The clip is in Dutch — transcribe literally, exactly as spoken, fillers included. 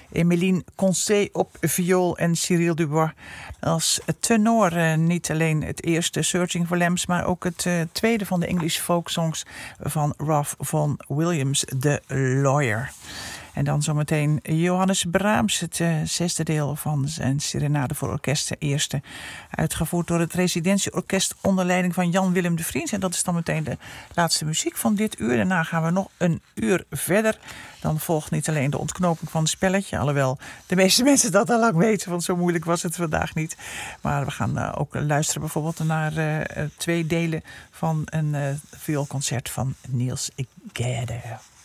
Emeline Concé op viool en Cyril Dubois als tenor. Uh, niet alleen het eerste Searching for Lambs, maar ook het uh, tweede van de English folk songs van Ralph Vaughan Williams, The Lawyer. En dan zometeen Johannes Brahms, het uh, zesde deel van zijn Serenade voor Orkest, de eerste. Uitgevoerd door het Residentieorkest onder leiding van Jan Willem de Vries. En dat is dan meteen de laatste muziek van dit uur. Daarna gaan we nog een uur verder. Dan volgt niet alleen de ontknoping van het spelletje. Alhoewel de meeste mensen dat al lang weten, want zo moeilijk was het vandaag niet. Maar we gaan uh, ook luisteren bijvoorbeeld naar uh, twee delen van een uh, vioolconcert van Niels Gade.